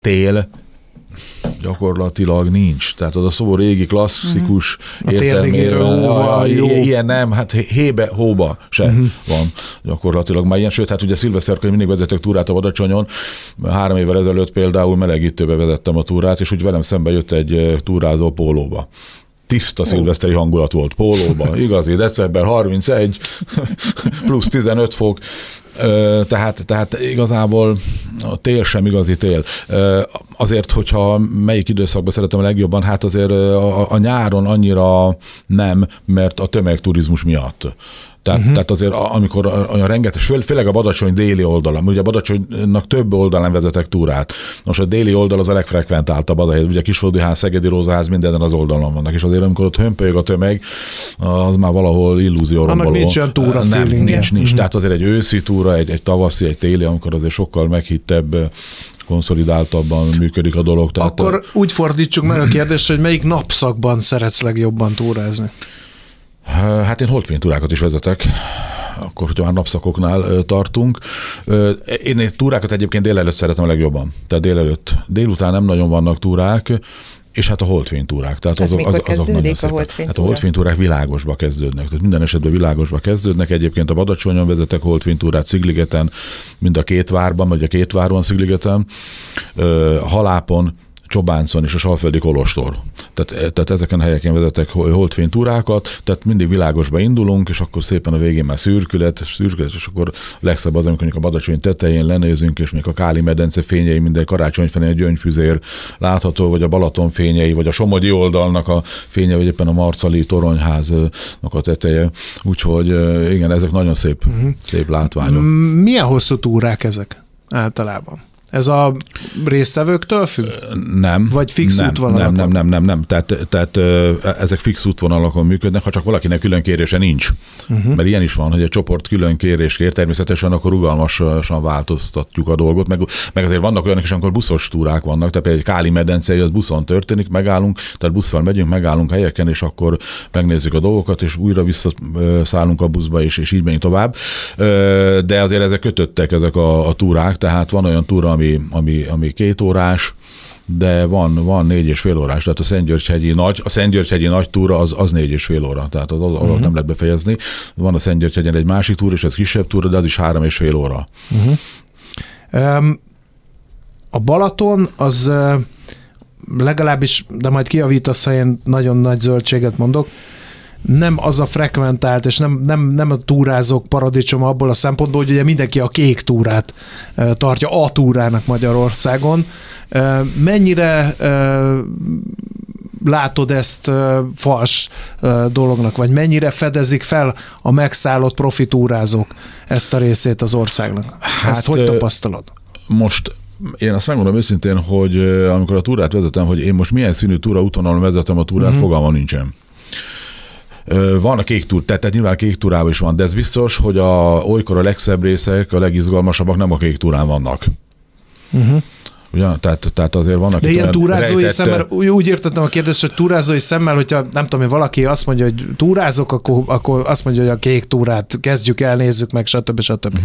tél gyakorlatilag nincs. Tehát az a szó régi klasszikus értelmében. Ilyen nem, hát hébe, hóba se van gyakorlatilag már ilyen. Sőt, hát ugye szilveszterkor mindig vezetek túrát a Badacsonyon. 3 évvel ezelőtt például melegítőbe vezettem a túrát, és úgy velem szembe jött egy túrázó pólóba. Tiszta szilveszteri hangulat volt pólóban, igazi, december 31, plusz 15 fok, tehát igazából a tél sem igazi tél. Azért, hogyha melyik időszakban szeretem a legjobban, hát azért a nyáron annyira nem, mert a tömegturizmus miatt. Tehát azért, amikor olyan rengeteg, főleg a Badacsony déli oldalon, ugye a Badacsonynak több oldalán vezetek túrát. Most a déli oldal az a legfrekventáltabb, ugye Kisfaludi-ház, Szegedi Rózaház, minden az oldalon vannak, és azért amikor ott hömpölyög a tömeg, az már valahol illúzióromboló. Annak nincs olyan túra nincs. Tehát azért egy őszi túra, egy tavaszi, egy téli, amikor azért sokkal meghittebb, konszolidáltabban működik a dolog. Tehát akkor úgy fordítsuk meg a kérdést, hogy melyik napszakban szeretsz legjobban túrázni? Hát én holdfénytúrákat is vezetek, akkor, hogyha már napszakoknál tartunk. Én túrákat egyébként délelőtt szeretem a legjobban. Tehát délelőtt. Délután nem nagyon vannak túrák, és hát a holdfénytúrák. Tehát azok nagyon szépek. Hát a holdfénytúrák világosba kezdődnek. Tehát minden esetben világosba kezdődnek. Egyébként a Badacsonyon vezetek holdfénytúrát, Szigligeten, mind a két várban, vagy a két váron Szigligeten, Halápon, Csobáncon és a Salföldi Kolostor. Tehát ezeken a helyeken vezetek holdfénytúrákat, tehát mindig világosba indulunk, és akkor szépen a végén már szürkület, és akkor legszebb az, amikor a Badacsony tetején lenézünk, és még a Káli medence fényei, minden karácsonyfené egy gyöngyfüzér látható, vagy a Balaton fényei, vagy a Somogyi oldalnak a fénye, vagy éppen a Marcali toronyháznak a teteje. Úgyhogy igen, ezek nagyon szép látványok. Milyen hosszú túrák ezek általában? Ez a résztvevőktől függ? Nem. Vagy fix útvonalakon? Nem. Tehát ezek fix útvonalakon működnek, ha csak valakinek külön kérése nincs. Mert ilyen is van, hogy egy csoport külön kérés kér, természetesen akkor rugalmasan változtatjuk a dolgot, meg azért vannak olyanok is, amikor buszos túrák vannak, tehát egy Káli medencei, az buszon történik, megállunk, tehát busszal megyünk, megállunk helyeken, és akkor megnézzük a dolgokat, és újra visszaszállunk a buszba, és így megyünk tovább. De azért ezek kötöttek, ezek a túrák, tehát van olyan túra, ami 2 órás, de van 4,5 órás, tehát a Szentgyörgyhegyi nagy túra az 4,5 óra, tehát az alatt nem lehet befejezni. Van a Szentgyörgyhegyen egy másik túra, és ez kisebb túra, de az is 3,5 óra. A Balaton az legalábbis, de majd kijavítasz, ha én nagyon nagy zöldséget mondok, nem az a frekventált, és nem a túrázók paradicsom abból a szempontból, hogy ugye mindenki a kék túrát tartja a túrának Magyarországon. Mennyire látod ezt fals dolognak, vagy mennyire fedezik fel a megszállott profi túrázók ezt a részét az országnak? Hát, ezt hogy tapasztalod? Most én azt megmondom őszintén, hogy amikor a túrát vezetem, hogy én most milyen színű túra útvonalon vezetem a túrát, fogalmam nincsen. Van a kék túr, tehát nyilván a kék túrában is van, de ez biztos, hogy olykor a legszebb részek, a legizgalmasabbak nem a kék túrán vannak. Ugye? Tehát azért vannak. De ilyen túrázói szemmel, úgy értettem a kérdést, hogy túrázói szemmel, hogyha nem tudom, hogy valaki azt mondja, hogy túrázok, akkor azt mondja, hogy a kék túrát kezdjük el, nézzük meg, stb.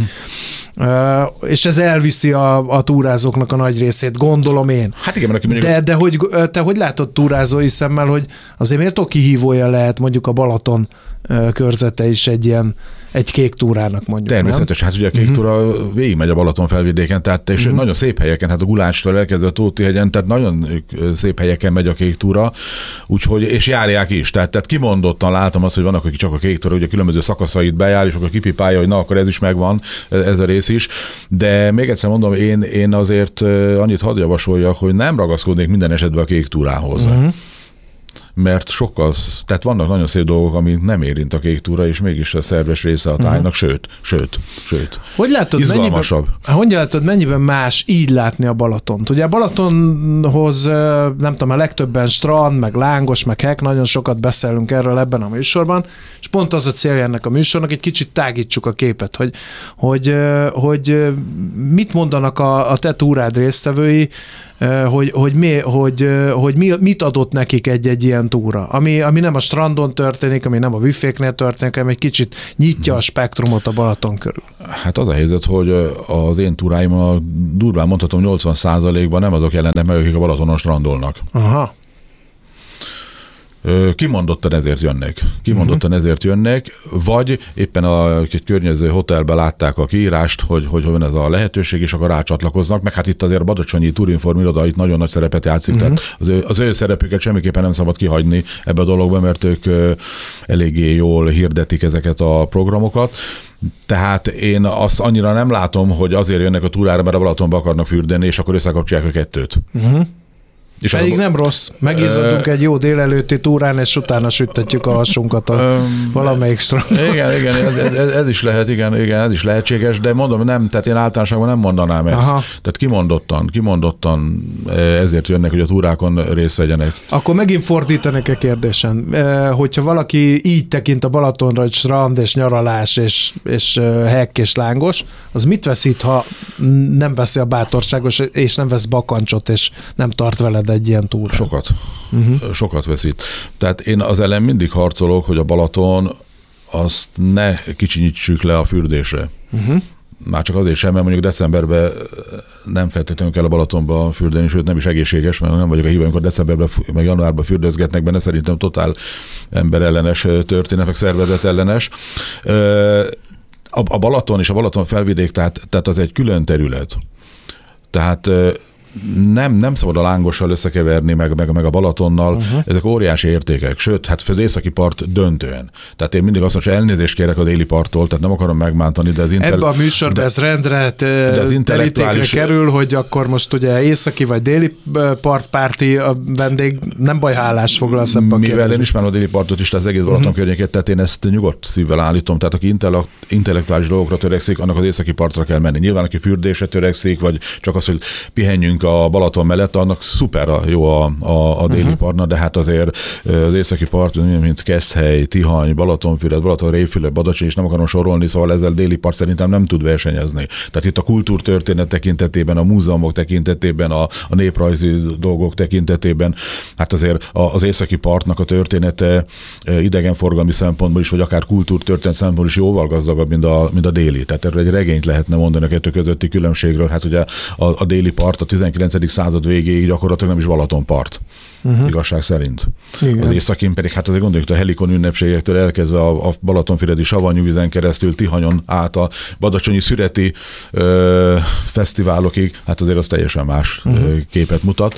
És ez elviszi a túrázóknak a nagy részét, gondolom én. Hát igen, mert de hogy te hogy látod túrázói szemmel, hogy azért méltó kihívója lehet mondjuk a Balaton körzete is egy kék túrának mondjuk. Természetesen, hát ugye a kék túra végigmegy a Balaton felvidéken, tehát és nagyon szép helyeken, hát a Gulácstól elkezdve a Tóthihegyen, tehát nagyon szép helyeken megy a kék túra, úgyhogy, és járják is, tehát kimondottan látom azt, hogy vannak, akik csak a kék túra, ugye különböző szakaszait bejár, és akkor kipipálja, hogy na, akkor ez is megvan, ez a rész is, de még egyszer mondom, én azért annyit hadd javasoljak, hogy nem ragaszkodnék minden esetben a kék túrához. Mert sokkal, tehát vannak nagyon szép dolgok, ami nem érint a kék túra, és mégis a szerves része a tájnak, sőt. Hogy látod, izgalmasabb. Mennyiben más így látni a Balatont? Ugye a Balatonhoz, nem tudom, a legtöbben strand, meg lángos, meg hek, nagyon sokat beszélünk erről ebben a műsorban, és pont az a célja ennek a műsornak, egy kicsit tágítsuk a képet, hogy mit mondanak a te túrád résztvevői, hogy mit adott nekik egy ilyen ilyen túra, ami nem a strandon történik, ami nem a büféknél történik, hanem egy kicsit nyitja a spektrumot a Balaton körül. Hát az a helyzet, hogy az én túráim durván mondhatom 80%-ban nem azok jelennek meg, akik a Balatonon strandolnak. Aha. Kimondottan ezért jönnek, vagy éppen egy környező hotelben látták a kiírást, hogy van ez a lehetőség, és akkor rácsatlakoznak, meg hát itt azért a badacsonyi Turinform iroda itt nagyon nagy szerepet játszik, tehát az ő szerepüket semmiképpen nem szabad kihagyni ebbe a dologba, mert ők eléggé jól hirdetik ezeket a programokat. Tehát én azt annyira nem látom, hogy azért jönnek a túrára, mert a Balatonba akarnak fürdeni, és akkor összekapcsolják a kettőt. És pedig nem rossz. Megizzadunk egy jó délelőtti túrán, és utána süttetjük a hasunkat a valamelyik strandon. Igen, ez is lehet, igen, ez is lehetséges, de mondom, nem, tehát én általánosságban nem mondanám ezt. Aha. Tehát kimondottan ezért jönnek, hogy a túrákon részt vegyenek. Akkor megint fordítanak egy kérdésen. Hogyha valaki így tekint a Balatonra, hogy strand és nyaralás és hekk és lángos, az mit veszít, ha nem veszi a bátorságos, és nem vesz bakancsot, és nem tart veled egy ilyen túrán? Sokat veszít. Tehát én az ellen mindig harcolok, hogy a Balaton azt ne kicsinyítsük le a fürdésre. Már csak azért sem, mert mondjuk decemberben nem feltétlenül kell a Balatonba fürdeni, sőt nem is egészséges, mert nem vagyok a híve, amikor decemberben, meg januárban fürdözgetnek benne, szerintem totál emberellenes történet, meg szervezetellenes. A Balaton és a Balaton felvidék, tehát az egy külön terület. Tehát nem szabad a lángossal összekeverni, meg a Balatonnal, ezek óriási értékek, sőt, hát az északi part döntően. Tehát én mindig azt mondom, hogy elnézést kérek a déli parttól, tehát nem akarom megmántani, de ebben a műsorban ez rendre terítékre kerül, hogy akkor most ugye északi vagy déli partpárti a vendég, nem baj, hálás foglalsz ebben a mivel én ismerem a déli partot is, tehát az egész Balaton környéket, tehát én ezt nyugodt szívvel állítom, tehát aki intellektuális dolgokra törekszik, annak az északi partra kell menni. Nyilván, aki fürdésre törekszik, vagy csak az, hogy pihenjünk a Balaton mellett, annak szuper jó a déli partna, de hát azért az északi part, mint Keszthely, Tihany, Balatonfüred, Balatonrévfülöp, Badacsony, és nem akarom sorolni, szóval ezzel déli part szerintem nem tud versenyezni. Tehát itt a kultúrtörténet tekintetében, a múzeumok tekintetében, a néprajzi dolgok tekintetében, hát azért az északi partnak a története idegenforgalmi szempontból is, vagy akár kultúrtörténet szempontból is jóval gazdagabb, mint a déli. Tehát erről egy regényt lehetne mondani a kettő közötti különbségről. Hát ugye a déli part a 19. század végéig gyakorlatilag nem is Balatonpart. Igazság szerint. Igen. Az északin pedig, hát azért gondoljuk, a Helikon ünnepségektől elkezdve a Balatonfüredi savanyú vízen keresztül, Tihanyon át a badacsonyi szüreti fesztiválokig, hát azért az teljesen más képet mutat.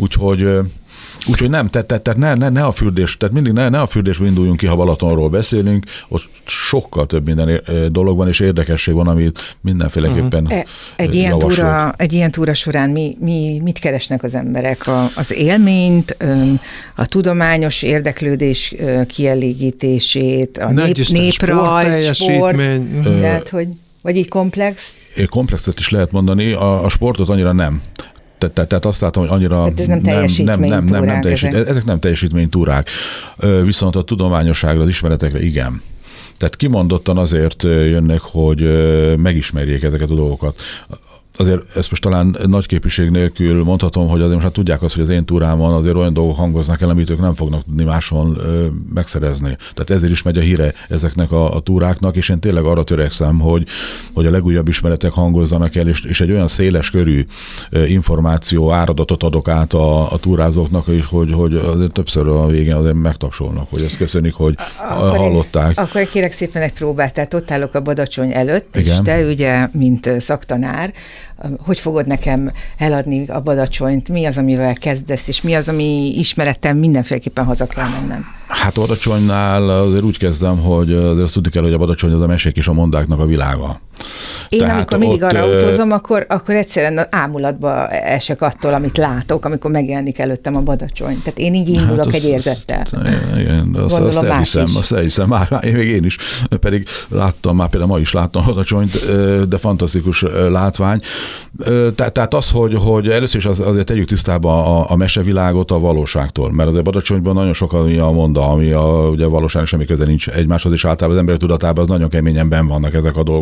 Úgyhogy nem, tehát ne a fürdés, tehát mindig ne a fürdésből induljunk ki, ha Balatonról beszélünk, ott sokkal több minden dolog van, és érdekesség van, amit mindenféleképpen egy ilyen túra során mit keresnek az emberek? Az élményt, a tudományos érdeklődés kielégítését, a néprajz, sport, tehát, vagy így komplex? Komplexet is lehet mondani, a sportot annyira nem. Tehát azt látom, hogy annyira ez nem teljesítménytúrák. Ezek nem teljesítménytúrák. Viszont a tudományosságra, az ismeretekre igen. Tehát kimondottan azért jönnek, hogy megismerjék ezeket a dolgokat. Azért ezt most talán nagy képviség nélkül mondhatom, hogy azért most hát tudják azt, hogy az én túrámon azért olyan dolgok hangoznak el, amit ők nem fognak tudni máshol megszerezni. Tehát ezért is megy a híre ezeknek a túráknak, és én tényleg arra törekszem, hogy a legújabb ismeretek hangozzanak el, és egy olyan széles körű információ áradatot adok át a túrázóknak, hogy azért többször a végén azért megtapsolnak, hogy ezt köszönik, hogy hallották. Akkor kérek szépen egy próbát, tehát ott állok a Badacsony előtt, igen. És te ugye, mint szaktanár, hogy fogod nekem eladni a Badacsonyt, mi az, amivel kezdesz, és mi az, ami ismerettem mindenféleképpen haza kell mennem? Hát a Badacsonynál azért úgy kezdem, hogy azért azt tudni kell, hogy a Badacsony az a mesék és a mondáknak a világa. Én tehát amikor mindig arra utazom, akkor egyszerűen ámulatba esek attól, amit látok, amikor megjelenik előttem a Badacsony. Tehát én így indulok egy érzettel. Igen, azt elhiszem, már én is, pedig láttam, már például ma is láttam a Badacsonyt, de fantasztikus látvány. Tehát az, hogy először is azért tegyük tisztába a mesevilágot a valóságtól, mert az a Badacsonyban nagyon sok ami a monda, ugye a valóság semmi köze nincs egymáshoz, és általában az emberek tudatában az nagyon keményen benn vannak ezek a dolgok, hogy mit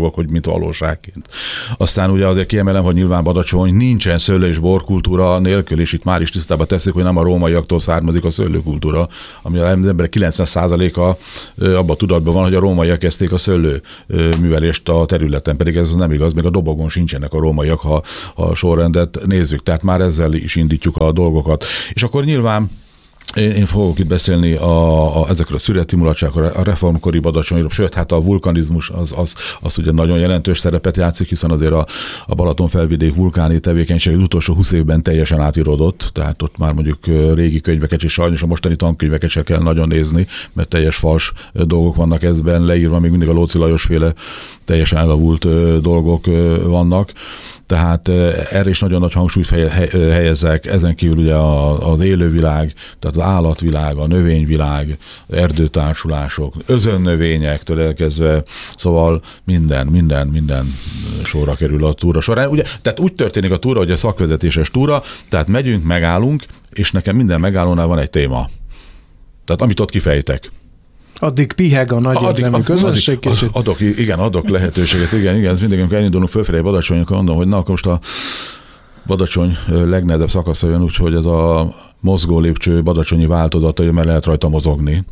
valóságként. Aztán ugye azért kiemelem, hogy nyilván Badacsony nincsen szőlő- és borkultúra nélkül, és itt már is tisztába teszik, hogy nem a rómaiaktól származik a szőlőkultúra, ami az emberek 90%-a abban a tudatban van, hogy a rómaiak kezdték a szőlő művelést a területen, pedig ez nem igaz, még a dobogon sincsenek a rómaiak, ha a sorrendet nézzük, tehát már ezzel is indítjuk a dolgokat. És akkor nyilván én fogok itt beszélni ezekről a szüreti mulatságokról, a reformkori Badacsonyról, sőt, hát a vulkanizmus az ugye nagyon jelentős szerepet játszik, hiszen azért a Balatonfelvidék vulkáni tevékenység az utolsó 20 évben teljesen átirodott, tehát ott már mondjuk régi könyveket, és sajnos a mostani tankönyveket se kell nagyon nézni, mert teljes fals dolgok vannak ezben leírva, még mindig a Lóczy Lajos féle teljesen elavult dolgok vannak. Tehát erre is nagyon nagy hangsúlyt helyezzek, ezen kívül ugye az élővilág, tehát az állatvilág, a növényvilág, erdőtársulások, özönnövényektől elkezdve, szóval minden sorra kerül a túra során. Ugye, tehát úgy történik a túra, hogy a szakvezetéses túra, tehát megyünk, megállunk, és nekem minden megállónál van egy téma. Tehát amit ott kifejtek. Addig piheg a nagy érdemű közönség kicsit. Adok lehetőséget, igen, mindig, amikor elindulunk fölfelé Badacsonyon, mondom, hogy na, akkor most a Badacsony legnehezebb szakasza jön, úgyhogy ez a mozgó lépcső badacsonyi változata, mert lehet rajta mozogni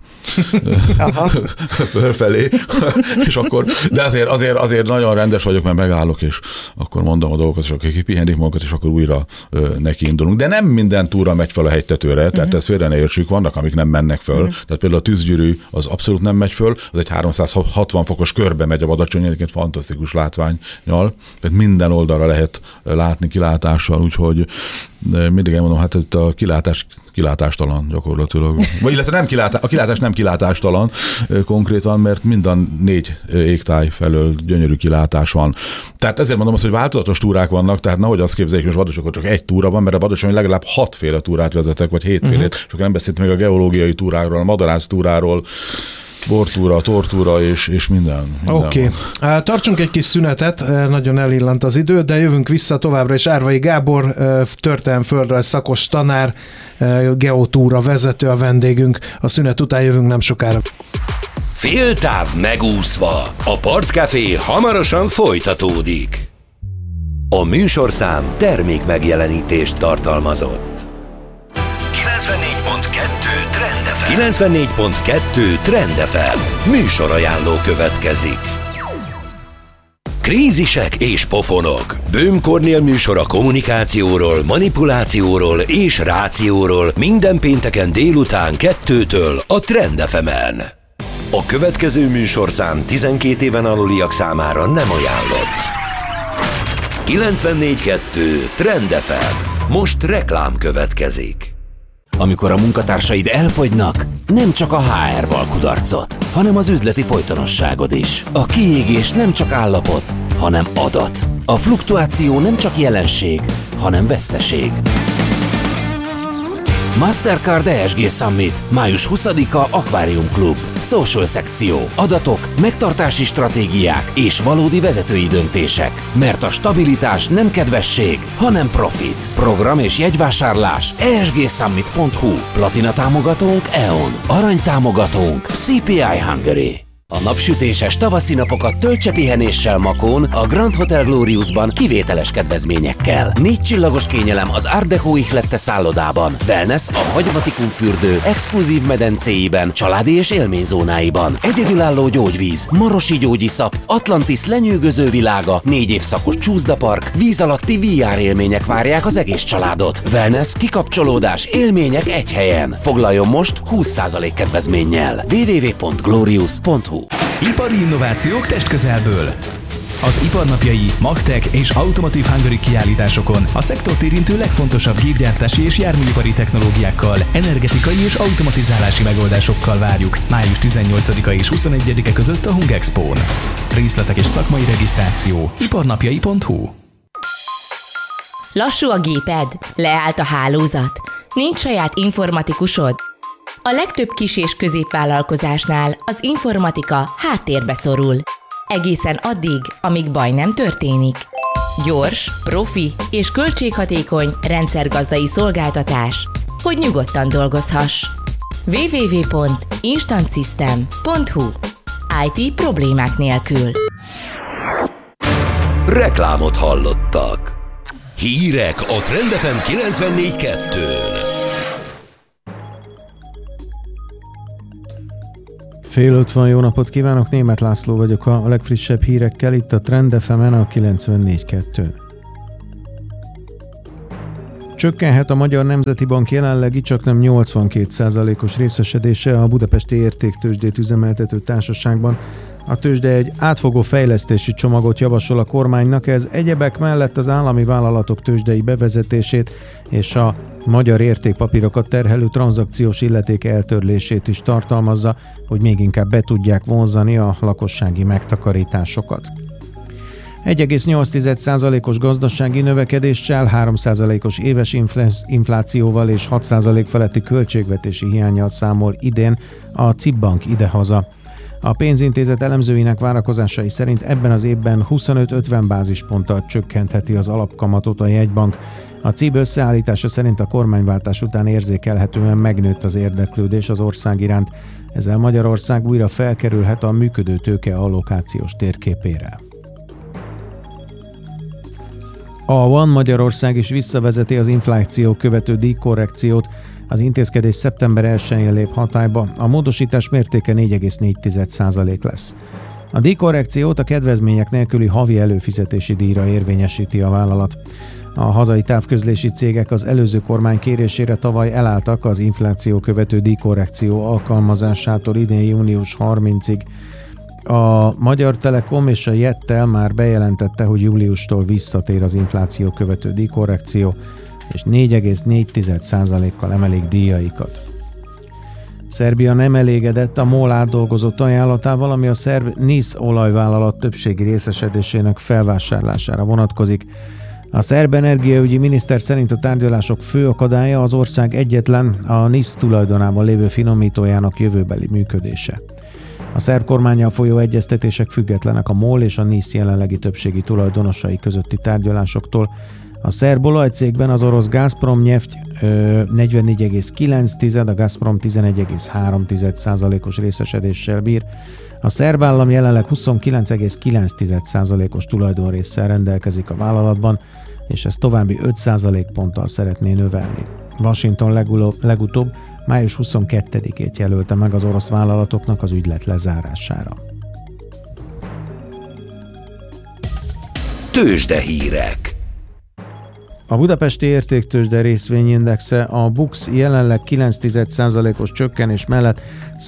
fölfelé, és akkor, de azért nagyon rendes vagyok, mert megállok, és akkor mondom a dolgokat, és akkor kipihenik magukat, és akkor újra nekiindulunk. De nem minden túra megy fel a hegytetőre, tehát ezt félre ne értsük, vannak, amik nem mennek föl. Tehát például a Tűzgyűrű az abszolút nem megy föl, az egy 360 fokos körbe megy a Badacsony, egyébként fantasztikus látvánnyal, tehát minden oldalra lehet látni kilátással, úgyhogy mindig elmondom, hát itt a kilátástalan gyakorlatilag. Vagy illetve a kilátás nem kilátástalan konkrétan, mert mind a 4 égtáj felől gyönyörű kilátás van. Tehát ezért mondom azt, hogy változatos túrák vannak, tehát nehogy azt képzeljék, hogy Badacsonyon csak egy túra van, mert a Badacsonyon legalább 6 féle túrát vezetek, vagy 7 félét, és akkor nem beszéltem még a geológiai túráról, a madarász túráról, bortúra, tortúra és minden. Oké. Tartsunk egy kis szünetet, nagyon elillant az idő, de jövünk vissza továbbra is. Árvai Gábor, történelmi földrajz szakos tanár, geotúra vezető a vendégünk. A szünet után jövünk nem sokára. Féltáv megúszva. A Partcafé hamarosan folytatódik. A műsorszám termék megjelenítést tartalmazott. 94.2 Trend FM. Műsorajánló következik. Krízisek és pofonok. Böhm Kornél műsora kommunikációról, manipulációról és rációról minden pénteken délután 2-től a Trend FM-en. A következő műsorszám 12 éven aluliak számára nem ajánlott. 94.2 Trend FM. Most reklám következik. Amikor a munkatársaid elfogynak, nem csak a HR val kudarcot, hanem az üzleti folytonosságod is. A kiégés nem csak állapot, hanem adat. A fluktuáció nem csak jelenség, hanem veszteség. Mastercard ESG Summit, május 20-a Aquarium Club. Social szekció, adatok, megtartási stratégiák és valódi vezetői döntések. Mert a stabilitás nem kedvesség, hanem profit. Program és jegyvásárlás esgsummit.hu. Platina támogatónk EON. Arany támogatónk CPI Hungary. A napsütéses tavaszi napokat töltse pihenéssel Makón, a Grand Hotel Gloriusban kivételes kedvezményekkel. 4 csillagos kényelem az Art Deco ihlette szállodában, wellness a Hagyvatikum fürdő exkluzív medencéiben, családi és élményzónáiban, egyedülálló gyógyvíz, marosi gyógyiszap, Atlantis lenyűgöző világa, 4 évszakos csúszdapark, víz alatti VR élmények várják az egész családot. Wellness, kikapcsolódás, élmények egy helyen. Foglaljon most 20% kedvezménnyel. www.glorius.hu. Ipari innovációk testközelből. Az iparnapjai, Magtech és Automotive Hungary kiállításokon a szektort érintő legfontosabb gépgyártási és járműipari technológiákkal, energetikai és automatizálási megoldásokkal várjuk május 18-a és 21-e között a Hungexpón. Részletek és szakmai regisztráció iparnapjai.hu. Lassú a géped? Leállt a hálózat? Nincs saját informatikusod? A legtöbb kis- és középvállalkozásnál az informatika háttérbe szorul. Egészen addig, amíg baj nem történik. Gyors, profi és költséghatékony rendszergazdai szolgáltatás, hogy nyugodtan dolgozhass. www.instantsystem.hu. IT problémák nélkül. Reklámot hallottak. Hírek a Trend FM 94.2-n. Fél 50, jó napot kívánok, Németh László vagyok a legfrissebb hírekkel itt a Trend FM-en a 94.2-n. Csökkenhet a Magyar Nemzeti Bank jelenlegi csaknem 82%-os részesedése a Budapesti Értéktőzsdét üzemeltető társaságban. A tőzsde egy átfogó fejlesztési csomagot javasol a kormánynak, ez egyebek mellett az állami vállalatok tőzsdei bevezetését és a magyar értékpapírokat terhelő tranzakciós illeték eltörlését is tartalmazza, hogy még inkább be tudják vonzani a lakossági megtakarításokat. 1,8%-os gazdasági növekedéssel, 3%-os éves inflációval és 6% feletti költségvetési hiánnyal számol idén a CIB Bank idehaza. A pénzintézet elemzőinek várakozásai szerint ebben az évben 25-50 bázisponttal csökkentheti az alapkamatot a jegybank. A CIB összeállítása szerint a kormányváltás után érzékelhetően megnőtt az érdeklődés az ország iránt, ezzel Magyarország újra felkerülhet a működő tőke allokációs térképére. A One Magyarország is visszavezeti az infláció követő díjkorrekciót, az intézkedés szeptember 1-én lép hatályba, a módosítás mértéke 4,4% lesz. A díjkorrekciót a kedvezmények nélküli havi előfizetési díjra érvényesíti a vállalat. A hazai távközlési cégek az előző kormány kérésére tavaly elálltak az infláció követő díjkorrekció alkalmazásától idén június 30-ig. A Magyar Telekom és a Jettel már bejelentette, hogy júliustól visszatér az infláció követő díjkorrekció, és 4,4%-kal emelik díjaikat. Szerbia nem elégedett a MOL átdolgozott ajánlatával, ami a szerb NIS olajvállalat többségi részesedésének felvásárlására vonatkozik. A szerb energiaügyi miniszter szerint a tárgyalások fő akadálya az ország egyetlen, a NIS tulajdonában lévő finomítójának jövőbeli működése. A szerb kormánnyal folyó egyeztetések függetlenek a MOL és a NIS jelenlegi többségi tulajdonosai közötti tárgyalásoktól. A szerb olajcégben az orosz Gazprom Neft 44,9, a Gazprom 11,3%-os részesedéssel bír. A szerb állam jelenleg 29,9%-os tulajdonrésszel rendelkezik a vállalatban, és ez további 5% ponttal szeretné növelni. Washington legutóbb május 22-ét jelölte meg az orosz vállalatoknak az ügylet lezárására. Tőzsdehírek. A Budapesti Értéktőzsde részvényindexe a BUX jelenleg 9,1%-os csökkenés mellett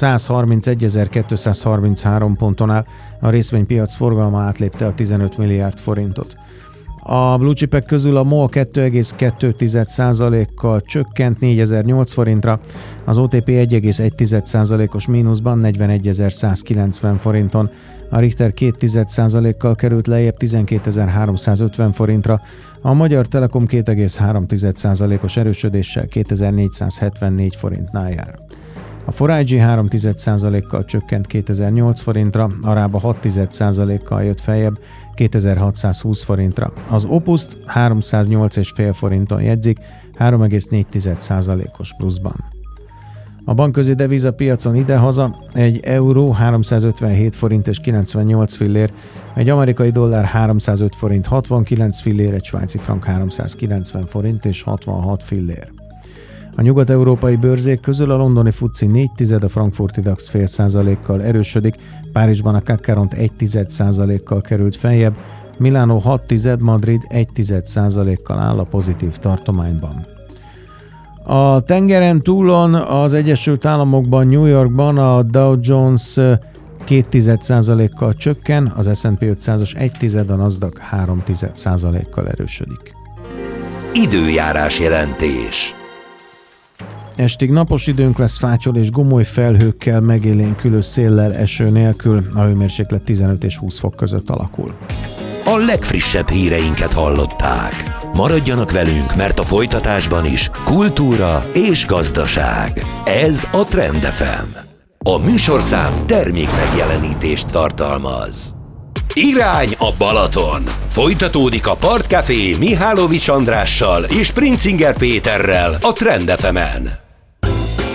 131.233 ponton áll, a részvénypiac forgalma átlépte a 15 milliárd forintot. A blue chipek közül a MOL 2,2%-kal csökkent 4008 forintra, az OTP 1,1%-os mínuszban 41.190 forinton, a Richter 2,1%-kal került lejjebb 12.350 forintra, a Magyar Telekom 2,3%-os erősödéssel 2474 forintnál jár. A 4iG 3,1%-kal csökkent 2008 forintra, a Rába 6,1%-kal jött feljebb 2620 forintra. Az Opuszt 308,5 forinton jegyzik 3,4%-os pluszban. A bankközi devizapiacon idehaza egy euró 357 forint és 98 fillér, egy amerikai dollár 305 forint 69 fillér, egy svájci frank 390 forint és 66 fillér. A nyugat-európai bőrzék közül a londoni FTSE 4,1, a frankfurti DAX fél százalékkal erősödik, Párizsban a CAC 1,1%-kal került feljebb, Milánó 6,1, Madrid 1,1%-kal áll a pozitív tartományban. A tengeren túlon az Egyesült Államokban, New Yorkban a Dow Jones 2,1%-kal csökken, az S&P 500-as 1,1, a Nasdaq 3,1%-kal erősödik. Időjárás jelentés. Estig napos időnk lesz, fátyol és gomoly felhőkkel, megélénkülő széllel, eső nélkül, a hőmérséklet 15 és 20 fok között alakul. A legfrissebb híreinket hallották. Maradjanak velünk, mert a folytatásban is kultúra és gazdaság. Ez a Trend FM. A műsorszám termék megjelenítést tartalmaz. Irány a Balaton! Folytatódik a Partcafé Mihálovics Andrással és Princinger Péterrel a Trend FM-en.